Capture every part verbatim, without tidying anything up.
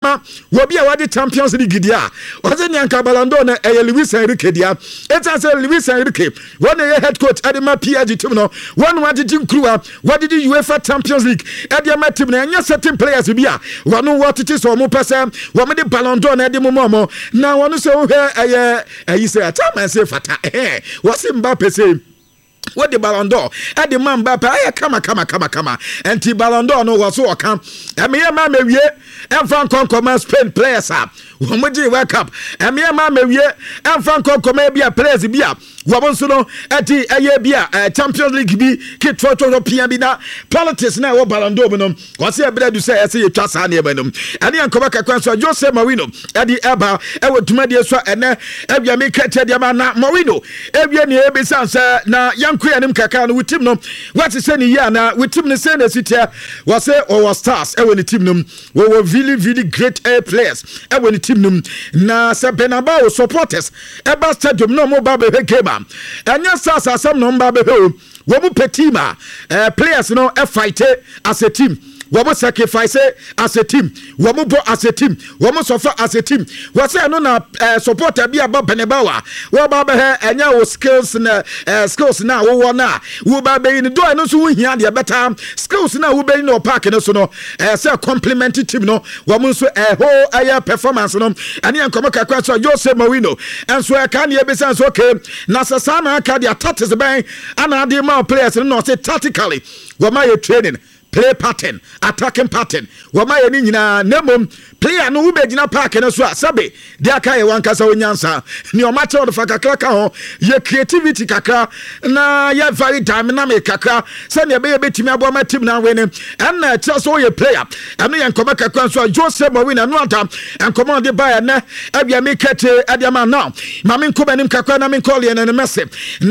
ama wo bia wadi Champions League dia o se nyanka Ballon d'Or na e Luis Enrique dia eta se Luis Enrique won e head coach ade ma P S G team no won wadi team crew wadi di UEFA Champions League e dia ma team na nya certain players bia wonu wotete so mo pese wo me di Ballon d'Or na de mo mo na wonu se wo hwe eye ayi se atama se fata eh wo se Mbappe se what the Ballon d'Or at the man Mbappe ay kama kama kama kama anti Ballon d'Or no was so come e me ma me wie en fan kon Spain players up wo mo di World Cup e me ma me wie en fan kon bia players bia wo bon so no ati eye bia Champions League bi ki tro tro pia bi na politics na wo Ballon d'Or no wo se e bredu se e se ye twa sa na e banum ane ankoba kakwan so Jose Mourinho e di eba e wo tumade so ene e bia me kete dia ma na Mourinho e bia ne e bi sanse na yankoya nim kaka no team no what is say ni ya na we team ne say na sitia wo se our stars e wo ni team no we were really really great air players e wo ni team no na se Bernabeu supporters e ba stadium no mo ba be game anya stars asam no ba be ho wo mu petima eh players no e fight as a team womo sacrifice as a team womo bo as a team womo suffer as a team wo say no na uh, supporter bia ba Benebawa wo ba be enya wo skills na uh, skills na wo wo na wo ba be ni do no so wo hia de better skills na wo be no park no so no uh, say complement team no womo so a uh, whole aya performance no ani ankomo kakwa so Jose Mourinho enso e kan ye be sense okay na sasa na aka dia tactics ben ana de ma players no say tactically wo ma ye training play pattern attacking pattern wo ma ye ni nyina nemom player no wo be gina park no so sabe de aka ye wan kasa onyansa ni o ma che o fa kakra ka ho ye creativity kakra na ye very dynamic kakra se ne be ye betimi abo ma team na we ne en na che so ye player eno ye nkoma kakra so Jose Mourinho no ata nkoma de ba na abia me kete adiama now ma me nkoba nim kakra na me call ye ne messe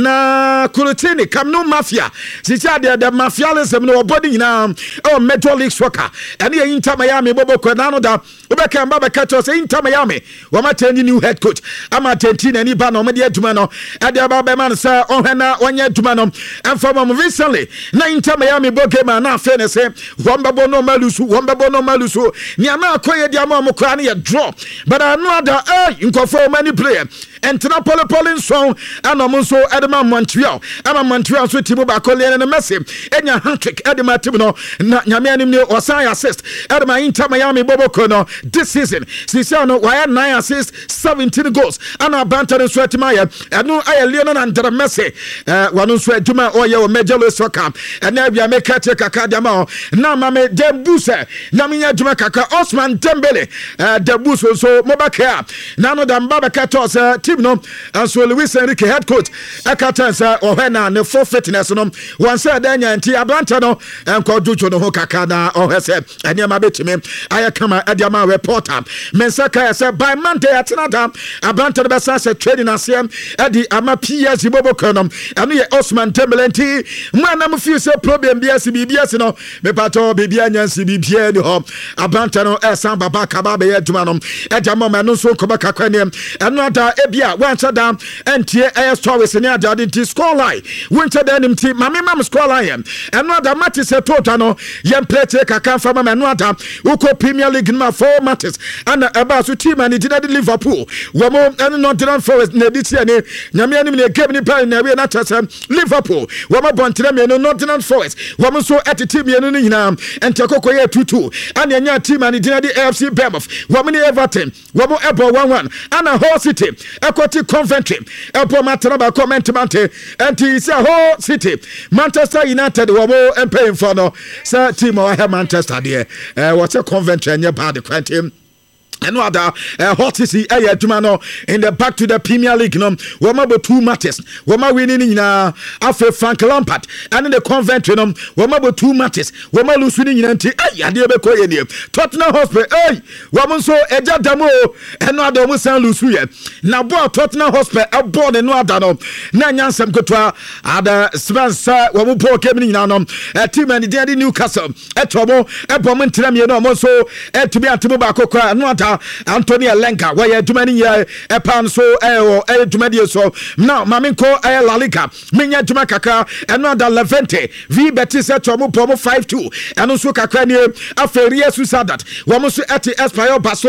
na Kurutini Camno Mafia si cha de de mafialism no body nyina oh Major League Soccer and here Inter Miami bobo kwanano da ubeka mbaba kato say Inter Miami wa mateni new head coach ama tentina ni ba no me de aduma no e de ba be man say ohena onye aduma no and from recently na Inter Miami bo game na afa ne say womba bo no malusu womba bo no malusu ni ama akoye de ama mo kra na ye draw but I know that eh nkofo many player and Trapole Polin song and Amonso Edema Montreal ama Montreal so timu ba kolene na Messi enya hat-trick Edema timu no na nyame anim ne Osai assist Edema Inter Miami bobo kono this season sisi no why nine assists seventeen goals ana banter so atimaya eno aye Lionel André Messi eh wanu so aduma oye o Major League Soccer ena bia make kate kaka dama na mame Dembuse na menya aduma kaka Osman Dembele eh Dembuse so mobaka na no da mbaba katos team no and so Luis Enrique head coach akatansa ohena ne full fitness no one said anya nti ablanta no enko dujo no ho kaka na ohese anya ma betime aya kama adiama reporter mensaka say by Monday atenada ablanta be say training asem edi ama P S G bobo konom anu ye Osman Dembele nti mwana mu fi say problem bia si bibia si no me pato bibia nyansi bibia ni ho ablanta no esan baba kaba be yeduma no ediama ma no so ko baka kwanem anu ada bia wancha down entie air stories ni adade ti score line winter denim ti mame mam score line eno ada match se total no yem play kaka fama me no ada uko Premier League ma four matches ana eba so team ani did Liverpool wo mo eno Nottingham Forest na di ti ani nyame anim ne game ni plan na we na chase Liverpool wo mo bontre me no Nottingham Forest wo mo so at team ye no nyina ente kokoye two two ana nya team ani did A F C Bournemouth wo mo ni Everton wo mo ebo one one ana Hull City Ekoti Coventry Epo Matraba comment mante anti say Hull City Manchester United wo mo empaying for no say team o ha Manchester there eh what a Coventry and bad the quantum and what uh, hot city eh no in the back to the Premier League no we ma two matches we ma winning na after Frank Lampard and in the Coventry no we ma two matches we ma lose winning nti eh ade be ko ye ne Tottenham Hotspur eh we ma so eja damo and no ade mo san lose ye na ball Tottenham Hotspur e ball ne no ada no na nyansam kotwa ada Spencer we mo ball kem ni na no team and the Newcastle e to mo e bom ntram ye no mo so e to be atimo ba kokwa no ada Anthony Lenka where Dumani a pan so eh Dumadi so now Maminko eh La Liga Minya Dumakaka another Levante V Betis at Tomu Pomo five two and also Kakani Aferia Susadat Wamusu at Espayo Basso